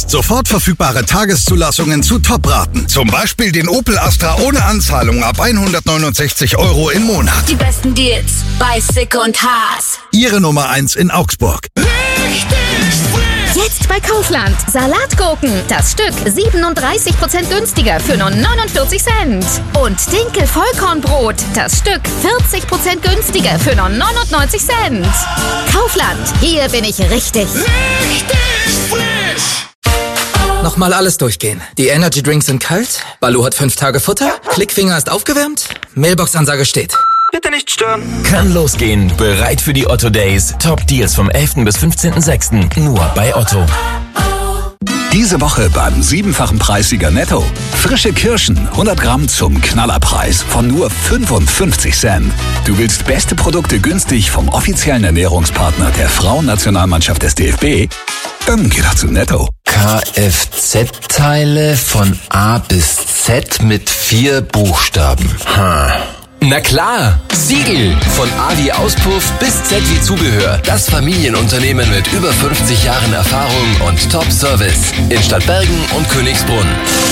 Jetzt sofort verfügbare Tageszulassungen zu Top-Raten. Zum Beispiel den Opel Astra ohne Anzahlung ab 169 € im Monat. Die besten Deals bei Sick und Haas. Ihre Nummer 1 in Augsburg. Jetzt bei Kaufland. Salatgurken. Das Stück 37% günstiger für nur 49 Cent. Und Dinkel-Vollkornbrot. Das Stück 40% günstiger für nur 99 Cent. Kaufland. Hier bin ich richtig. Nochmal alles durchgehen. Die Energy Drinks sind kalt, Baloo hat 5 Tage Futter, Klickfinger ist aufgewärmt, Mailbox-Ansage steht. Bitte nicht stören. Kann losgehen. Bereit für die Otto Days. Top Deals vom 11. bis 15.06. Nur bei Otto. Diese Woche beim 7-fachen Preissieger Netto. Frische Kirschen, 100 Gramm zum Knallerpreis von nur 55 Cent. Du willst beste Produkte günstig vom offiziellen Ernährungspartner der Frauennationalmannschaft des DFB? Dann geh doch zu Netto. Kfz-Teile von A bis Z mit 4 Buchstaben. Na klar, Siegel. Von A wie Auspuff bis Z wie Zubehör. Das Familienunternehmen mit über 50 Jahren Erfahrung und Top-Service. In Stadtbergen und Königsbrunn.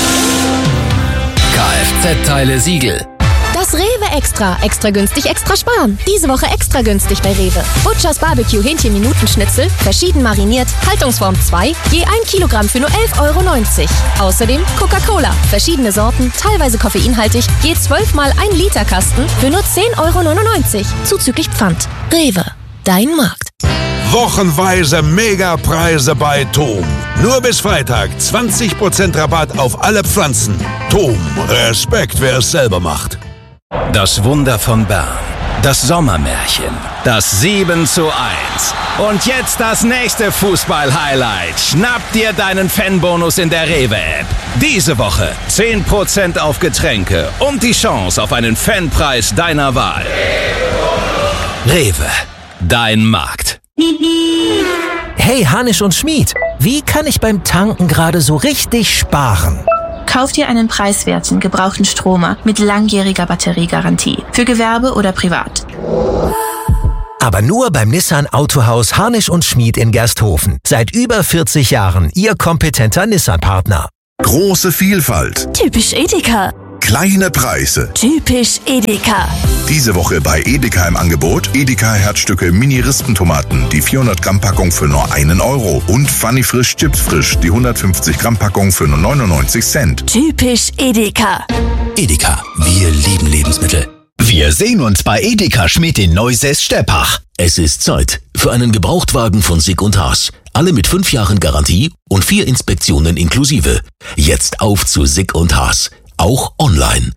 Kfz-Teile Siegel. Das Rewe Extra. Extra günstig, extra sparen. Diese Woche extra günstig bei Rewe. Butchers Barbecue Hähnchen-Minutenschnitzel, verschieden mariniert, Haltungsform 2, je 1 Kilogramm für nur 11,90 €. Außerdem Coca-Cola, verschiedene Sorten, teilweise koffeinhaltig, je 12 mal 1 Liter Kasten für nur 10,99 €. Zuzüglich Pfand. Rewe. Dein Markt. Wochenweise Megapreise bei Tom. Nur bis Freitag 20% Rabatt auf alle Pflanzen. Tom, Respekt, wer es selber macht. Das Wunder von Bern. Das Sommermärchen. Das 7:1. Und jetzt das nächste Fußball-Highlight. Schnapp dir deinen Fanbonus in der Rewe-App. Diese Woche 10% auf Getränke und die Chance auf einen Fanpreis deiner Wahl. Rewe. Dein Markt. Hey, Hanisch und Schmied, wie kann ich beim Tanken gerade so richtig sparen? Kauf dir einen preiswerten, gebrauchten Stromer mit langjähriger Batteriegarantie. Für Gewerbe oder privat. Aber nur beim Nissan Autohaus Harnisch und Schmied in Gersthofen. Seit über 40 Jahren Ihr kompetenter Nissan-Partner. Große Vielfalt. Typisch Edeka. Kleine Preise. Typisch Edeka. Diese Woche bei Edeka im Angebot Edeka Herzstücke Mini-Rispentomaten, die 400 Gramm Packung für nur 1 € und Funny Frisch Chips Frisch, die 150 Gramm Packung für nur 99 Cent. Typisch Edeka. Edeka, wir lieben Lebensmittel. Wir sehen uns bei Edeka Schmidt in Neusäß-Steppach. Es ist Zeit für einen Gebrauchtwagen von Sick und Haas. Alle mit 5 Jahren Garantie und 4 Inspektionen inklusive. Jetzt auf zu Sick und Haas. Auch online.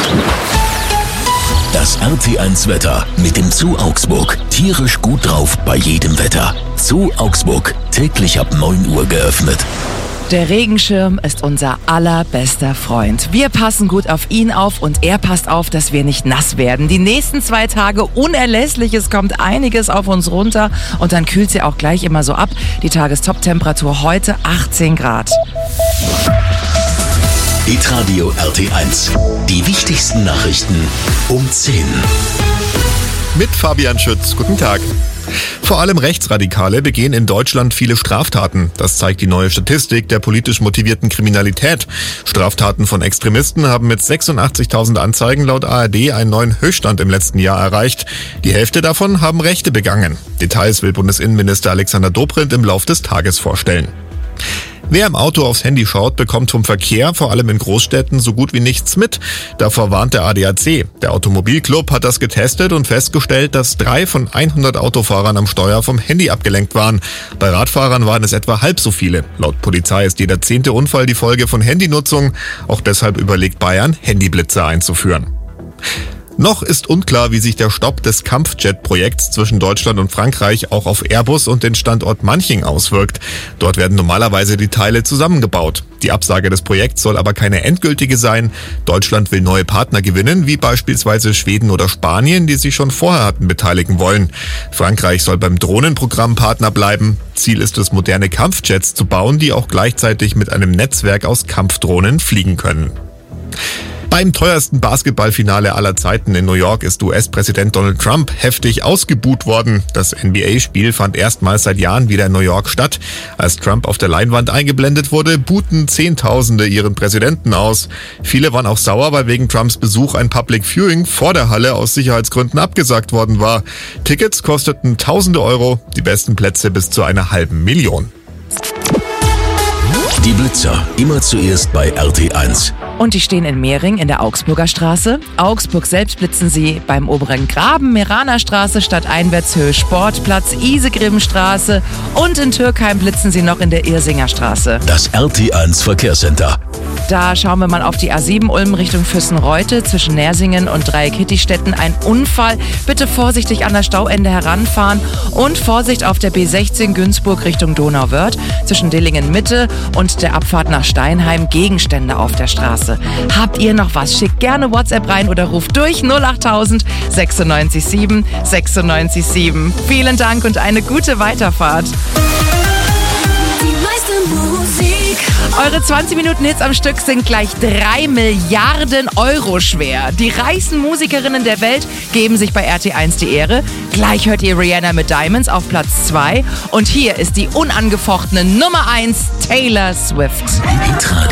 Das RT1 Wetter mit dem Zoo Augsburg. Tierisch gut drauf bei jedem Wetter. Zoo Augsburg. Täglich ab 9 Uhr geöffnet. Der Regenschirm ist unser allerbester Freund. Wir passen gut auf ihn auf und er passt auf, dass wir nicht nass werden. Die nächsten 2 Tage unerlässlich. Es kommt einiges auf uns runter und dann kühlt sie auch gleich immer so ab. Die Tagestop-Temperatur heute 18 Grad. Hitradio RT1. Die wichtigsten Nachrichten um 10. Mit Fabian Schütz. Guten Tag. Vor allem Rechtsradikale begehen in Deutschland viele Straftaten. Das zeigt die neue Statistik der politisch motivierten Kriminalität. Straftaten von Extremisten haben mit 86.000 Anzeigen laut ARD einen neuen Höchststand im letzten Jahr erreicht. Die Hälfte davon haben Rechte begangen. Details will Bundesinnenminister Alexander Dobrindt im Lauf des Tages vorstellen. Wer im Auto aufs Handy schaut, bekommt vom Verkehr, vor allem in Großstädten, so gut wie nichts mit. Davor warnt der ADAC. Der Automobilclub hat das getestet und festgestellt, dass 3 von 100 Autofahrern am Steuer vom Handy abgelenkt waren. Bei Radfahrern waren es etwa halb so viele. Laut Polizei ist jeder 10. Unfall die Folge von Handynutzung. Auch deshalb überlegt Bayern, Handyblitzer einzuführen. Noch ist unklar, wie sich der Stopp des Kampfjet-Projekts zwischen Deutschland und Frankreich auch auf Airbus und den Standort Manching auswirkt. Dort werden normalerweise die Teile zusammengebaut. Die Absage des Projekts soll aber keine endgültige sein. Deutschland will neue Partner gewinnen, wie beispielsweise Schweden oder Spanien, die sich schon vorher hatten beteiligen wollen. Frankreich soll beim Drohnenprogramm Partner bleiben. Ziel ist es, moderne Kampfjets zu bauen, die auch gleichzeitig mit einem Netzwerk aus Kampfdrohnen fliegen können. Beim teuersten Basketballfinale aller Zeiten in New York ist US-Präsident Donald Trump heftig ausgebuht worden. Das NBA-Spiel fand erstmals seit Jahren wieder in New York statt. Als Trump auf der Leinwand eingeblendet wurde, buhten Zehntausende ihren Präsidenten aus. Viele waren auch sauer, weil wegen Trumps Besuch ein Public Viewing vor der Halle aus Sicherheitsgründen abgesagt worden war. Tickets kosteten Tausende Euro, die besten Plätze bis zu einer halben Million. Die Blitzer, immer zuerst bei RT1. Und die stehen in Mehring in der Augsburger Straße. Augsburg selbst blitzen sie beim Oberen Graben, Meraner Straße, Stadteinwärtshöhe Sportplatz, Isegrimmenstraße und in Türkheim blitzen sie noch in der Irsinger Straße. Das RT1 Verkehrscenter. Da schauen wir mal auf die A7 Ulm Richtung Füssen-Reute zwischen Nersingen und Dreieck-Hittichstätten. Ein Unfall. Bitte vorsichtig an das Stauende heranfahren und Vorsicht auf der B16 Günzburg Richtung Donauwörth zwischen Dillingen-Mitte und der Abfahrt nach Steinheim. Gegenstände auf der Straße. Habt ihr noch was? Schickt gerne WhatsApp rein oder ruft durch 08000 96 7 96 7. Vielen Dank und eine gute Weiterfahrt. Eure 20 Minuten Hits am Stück sind gleich 3 Milliarden Euro schwer. Die reichsten Musikerinnen der Welt geben sich bei RT1 die Ehre. Gleich hört ihr Rihanna mit Diamonds auf Platz 2. Und hier ist die unangefochtene Nummer 1 Taylor Swift. Hitradio.